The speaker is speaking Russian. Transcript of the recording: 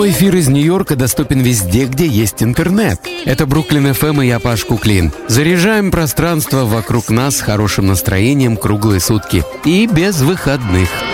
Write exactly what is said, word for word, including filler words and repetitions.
Прямой эфир из Нью-Йорка доступен везде, где есть интернет. Это Бруклин эф эм и я, Паш Куклин. Заряжаем пространство вокруг нас хорошим настроением круглые сутки и без выходных.